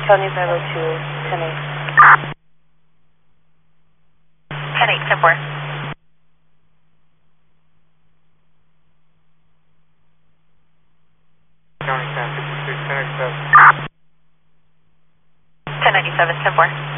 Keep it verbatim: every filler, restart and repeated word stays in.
County five oh two, ten eight. ten eight, ten four. County ten fifty-six, ten eighty-seven. ten ninety-seven, ten four.